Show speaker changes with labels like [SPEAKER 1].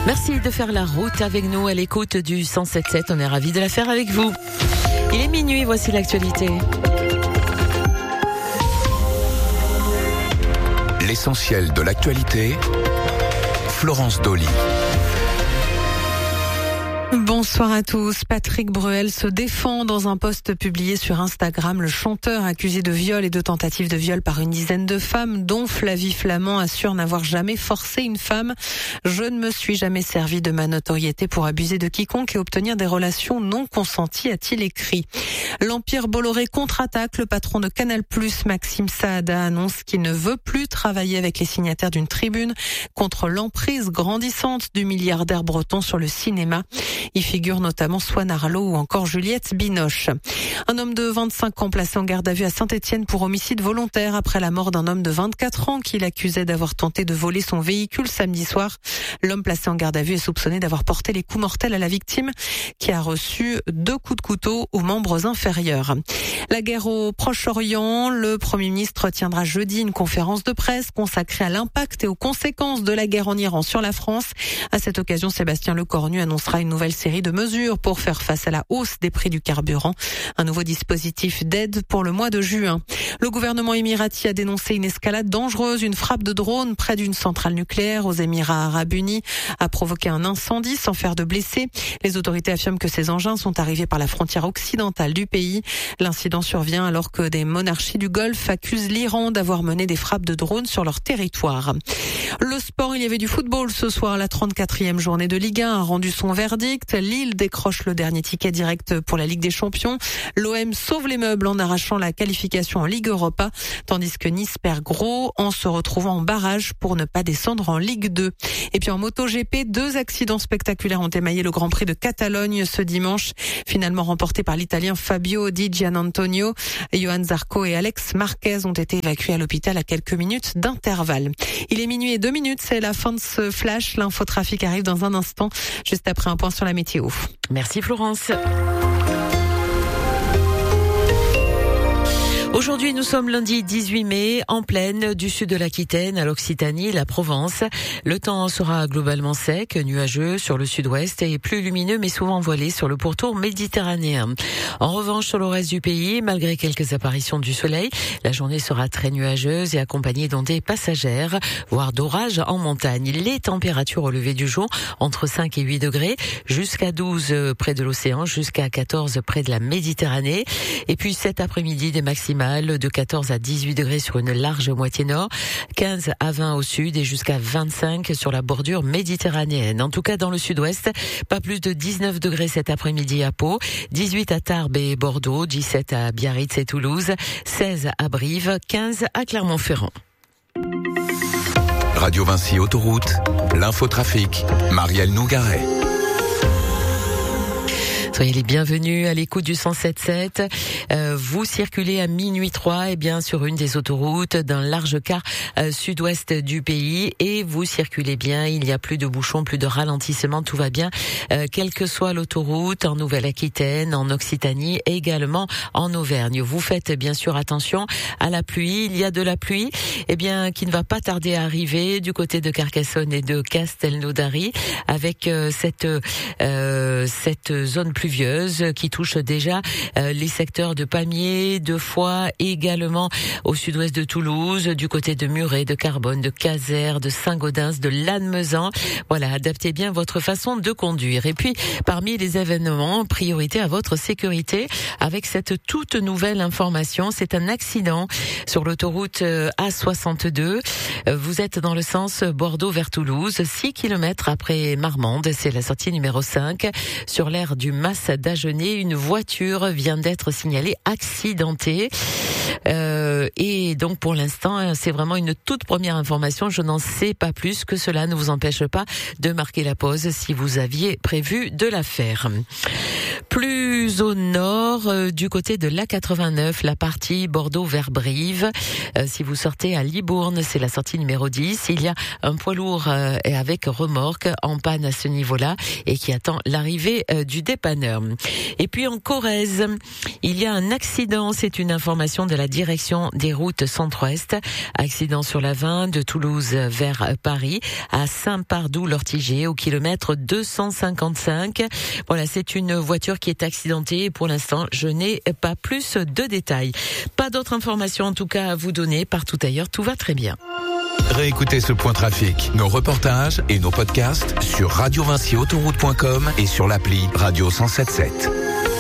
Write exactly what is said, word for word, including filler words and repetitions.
[SPEAKER 1] Merci de faire la route avec nous à l'écoute du cent sept sept. On est ravis de la faire avec vous. Il est minuit, voici l'actualité.
[SPEAKER 2] L'essentiel de l'actualité, Florence Dolly.
[SPEAKER 3] Bonsoir à tous. Patrick Bruel se défend dans un post publié sur Instagram. Le chanteur accusé de viol et de tentative de viol par une dizaine de femmes, dont Flavie Flament, assure n'avoir jamais forcé une femme. Je ne me suis jamais servi de ma notoriété pour abuser de quiconque et obtenir des relations non consenties, a-t-il écrit. L'Empire Bolloré contre-attaque. Le patron de Canal plus, Maxime Saada, annonce qu'il ne veut plus travailler avec les signataires d'une tribune contre l'emprise grandissante du milliardaire breton sur le cinéma. Y figurent notamment Swan Arlo ou encore Juliette Binoche. Un homme de vingt-cinq ans placé en garde à vue à Saint-Étienne pour homicide volontaire après la mort d'un homme de vingt-quatre ans qu'il accusait d'avoir tenté de voler son véhicule samedi soir. L'homme placé en garde à vue est soupçonné d'avoir porté les coups mortels à la victime qui a reçu deux coups de couteau aux membres inférieurs. La guerre au Proche-Orient, le Premier ministre tiendra jeudi une conférence de presse consacrée à l'impact et aux conséquences de la guerre en Iran sur la France. À cette occasion, Sébastien Lecornu annoncera une nouvelle série de mesures pour faire face à la hausse des prix du carburant. Un nouveau dispositif d'aide pour le mois de juin. Le gouvernement émirati a dénoncé une escalade dangereuse. Une frappe de drone près d'une centrale nucléaire aux Émirats arabes unis a provoqué un incendie sans faire de blessés. Les autorités affirment que ces engins sont arrivés par la frontière occidentale du pays. L'incident survient alors que des monarchies du Golfe accusent l'Iran d'avoir mené des frappes de drones sur leur territoire. Le sport, il y avait du football ce soir. La trente-quatrième journée de Ligue un a rendu son verdict. Lille décroche le dernier ticket direct pour la Ligue des Champions. L'O M sauve les meubles en arrachant la qualification en Ligue Europa, tandis que Nice perd gros en se retrouvant en barrage pour ne pas descendre en Ligue deux. Et puis en MotoGP, deux accidents spectaculaires ont émaillé le Grand Prix de Catalogne ce dimanche, finalement remporté par l'Italien Fabio Di Gianantonio. Johan Zarco et Alex Marquez ont été évacués à l'hôpital à quelques minutes d'intervalle. Il est minuit et deux minutes, c'est la fin de ce flash. L'infotrafic arrive dans un instant, juste après un point sur la météo.
[SPEAKER 1] Merci Florence. Aujourd'hui, nous sommes lundi dix-huit mai, en plaine du sud de l'Aquitaine à l'Occitanie, la Provence. Le temps sera globalement sec, nuageux sur le sud-ouest et plus lumineux mais souvent voilé sur le pourtour méditerranéen. En revanche, sur le reste du pays, malgré quelques apparitions du soleil, la journée sera très nuageuse et accompagnée d'ondées passagères, voire d'orages en montagne. Les températures au lever du jour entre cinq et huit degrés, jusqu'à douze près de l'océan, jusqu'à quatorze près de la Méditerranée. Et puis cet après-midi, des maximales de quatorze à dix-huit degrés sur une large moitié nord, quinze à vingt au sud et jusqu'à vingt-cinq sur la bordure méditerranéenne. En tout cas, dans le sud-ouest, pas plus de dix-neuf degrés cet après-midi à Pau, dix-huit à Tarbes et Bordeaux, dix-sept à Biarritz et Toulouse, seize à Brive, quinze à Clermont-Ferrand.
[SPEAKER 2] Radio Vinci Autoroute, l'infotrafic, Marielle Nougaret.
[SPEAKER 1] Soyez les bienvenus à l'écoute du cent sept sept. Euh, vous circulez à minuit trois, et bien sur une des autoroutes d'un large quart euh, sud-ouest du pays, et vous circulez bien. Il n'y a plus de bouchons, plus de ralentissement, tout va bien. Euh, quelle que soit l'autoroute, en Nouvelle-Aquitaine, en Occitanie, et également en Auvergne. Vous faites bien sûr attention à la pluie. Il y a de la pluie, eh bien qui ne va pas tarder à arriver du côté de Carcassonne et de Castelnaudary, avec euh, cette euh, cette zone pluvieuse qui touche déjà euh, les secteurs de Pamiers, de Foix, et également au sud-ouest de Toulouse, du côté de Muret, de Carbone, de Caser, de Saint-Gaudens, de Lannemezan. Voilà, adaptez bien votre façon de conduire. Et puis, parmi les événements, priorité à votre sécurité avec cette toute nouvelle information. C'est un accident sur l'autoroute A soixante-deux. Vous êtes dans le sens Bordeaux vers Toulouse, six kilomètres après Marmande. C'est la sortie numéro cinq. Sur l'aire du Mas d'Agenais, une voiture vient d'être signalée accidentée. Euh, et donc pour l'instant, c'est vraiment une toute première information. Je n'en sais pas plus, que cela ne vous empêche pas de marquer la pause si vous aviez prévu de la faire. Plus plus au nord, euh, du côté de l'A quatre-vingt-neuf, la partie Bordeaux vers Brive. Euh, si vous sortez à Libourne, c'est la sortie numéro dix. Il y a un poids lourd euh, avec remorque en panne à ce niveau-là et qui attend l'arrivée euh, du dépanneur. Et puis en Corrèze, il y a un accident. C'est une information de la direction des routes centre-ouest. Accident sur la vingt de Toulouse vers Paris à Saint-Pardoux-Lortiger au kilomètre deux cent cinquante-cinq. Voilà, c'est une voiture qui est accidentée et pour l'instant, je n'ai pas plus de détails. Pas d'autres informations en tout cas à vous donner. Partout ailleurs, tout va très bien.
[SPEAKER 2] Réécoutez ce point trafic, nos reportages et nos podcasts sur radio vinci autoroute point com et sur l'appli Radio cent soixante-dix-sept.